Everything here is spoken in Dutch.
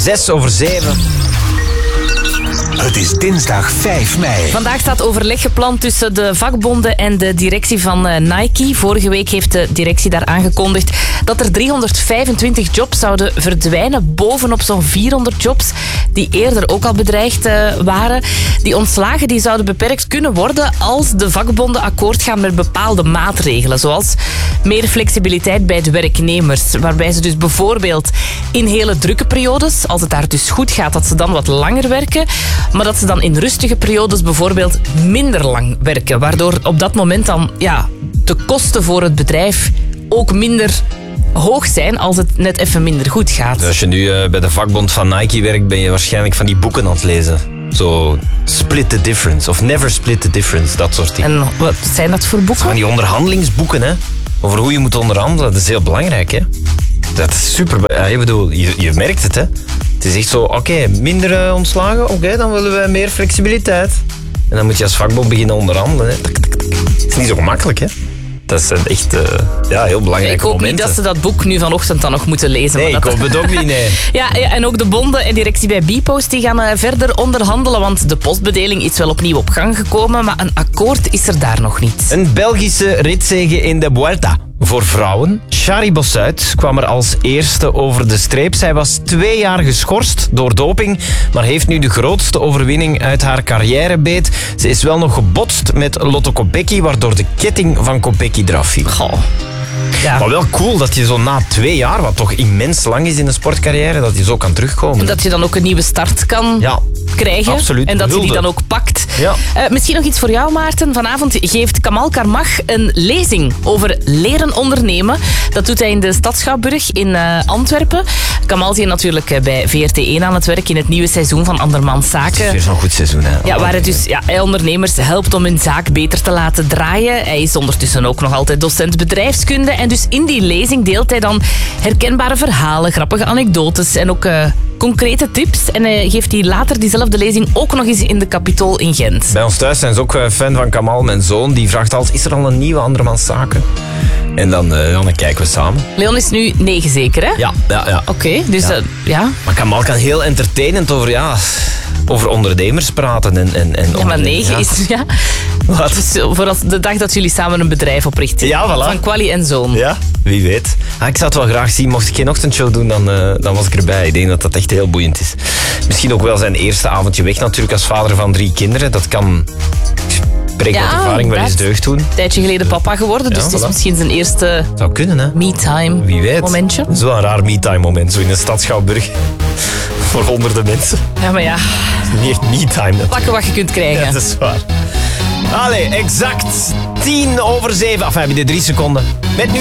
7:06. Het is dinsdag 5 mei. Vandaag staat overleg gepland tussen de vakbonden en de directie van Nike. Vorige week heeft de directie daar aangekondigd dat er 325 jobs zouden verdwijnen, bovenop zo'n 400 jobs die eerder ook al bedreigd waren. Die ontslagen die zouden beperkt kunnen worden als de vakbonden akkoord gaan met bepaalde maatregelen, zoals meer flexibiliteit bij de werknemers, waarbij ze dus bijvoorbeeld in hele drukke periodes, als het daar dus goed gaat, dat ze dan wat langer werken, maar dat ze dan in rustige periodes bijvoorbeeld minder lang werken, waardoor op dat moment dan de kosten voor het bedrijf ook minder hoog zijn als het net even minder goed gaat. Als je nu bij de vakbond van Nike werkt, ben je waarschijnlijk van die boeken aan het lezen. Zo Split the Difference of Never Split the Difference, dat soort dingen. En wat zijn dat voor boeken? Van die onderhandelingsboeken, hè. Over hoe je moet onderhandelen, dat is heel belangrijk, hè. Dat is super. Ik bedoel, je merkt het, hè. Het is echt zo, oké, minder ontslagen, oké, dan willen we meer flexibiliteit. En dan moet je als vakbond beginnen onderhandelen, hè. Het is niet zo gemakkelijk, hè. Dat zijn echt heel belangrijke Ik hoop momenten. niet dat ze dat boek nu vanochtend dan nog moeten lezen. Nee, maar ik hoop het ook niet, nee. Ja, en ook de bonden en directie bij Bpost die gaan verder onderhandelen, want de postbedeling is wel opnieuw op gang gekomen, maar een akkoord is er daar nog niet. Een Belgische ritzege in de Vuelta voor vrouwen. Shari Bossuit kwam er als eerste over de streep. Zij was 2 jaar geschorst door doping, maar heeft nu de grootste overwinning uit haar carrière beet. Ze is wel nog gebotst met Lotto Kopecky, waardoor de ketting van Kopecky eraf viel. Goh. Ja. Maar wel cool dat je zo na 2 jaar, wat toch immens lang is in een sportcarrière, dat je zo kan terugkomen. Dat je dan ook een nieuwe start kan krijgen. Absoluut. En dat je die Hulde. dan ook pakt. Ja. Misschien nog iets voor jou, Maarten. Vanavond geeft Kamal Karmach een lezing over leren ondernemen. Dat doet hij in de Stadschouwburg in Antwerpen. Kamal is hier natuurlijk bij VRT1 aan het werk in het nieuwe seizoen van Andermans Zaken. Het is weer zo'n goed seizoen, hè. Ja, waar het dus hij ondernemers helpt om hun zaak beter te laten draaien. Hij is ondertussen ook nog altijd docent bedrijfskunde. En dus in die lezing deelt hij dan herkenbare verhalen, grappige anekdotes en ook concrete tips. En hij geeft die later diezelfde lezing ook nog eens in de Capitool in Gent. Bij ons thuis zijn ze ook fan van Kamal. Mijn zoon die vraagt altijd, is er al een nieuwe Andermans Zaken? En dan kijken we samen. Leon is nu 9 zeker, hè? Ja. Oké, dus Ja. Maar Kamal kan heel entertainend over ondernemers praten. Ja, maar 9 is... Ja. Wat? Dus voor de dag dat jullie samen een bedrijf oprichten. Ja, voilà. Van Quali en Zoon. Ja, wie weet. Ik zou het wel graag zien. Mocht ik geen ochtendshow doen, dan was ik erbij. Ik denk dat dat echt heel boeiend is. Misschien ook wel zijn eerste avondje weg natuurlijk als vader van 3 kinderen. Dat kan... Spreek uit ervaring wel eens deugd doen. Een tijdje geleden papa geworden, dus het is misschien zijn eerste zou kunnen, hè? me-time Wie weet. momentje. Het is wel een raar me-time moment, zo in een Stadschouwburg. Voor honderden mensen. Ja, maar ja, Het is niet echt me-time natuurlijk. pakken wat je kunt krijgen. Ja, dat is waar. Allee, exact 7:10. Enfin, heb je de 3 seconden. Met nu